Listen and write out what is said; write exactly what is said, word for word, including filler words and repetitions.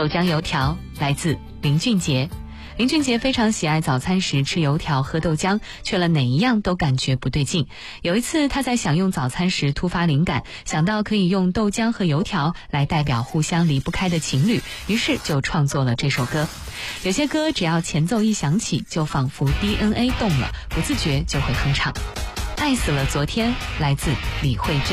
豆浆油条来自林俊杰。林俊杰非常喜爱早餐时吃油条喝豆浆，缺了哪一样都感觉不对劲。有一次他在享用早餐时突发灵感，想到可以用豆浆和油条来代表互相离不开的情侣，于是就创作了这首歌。有些歌只要前奏一响起，就仿佛 D N A 动了，不自觉就会哼唱。爱死了昨天来自李慧珍。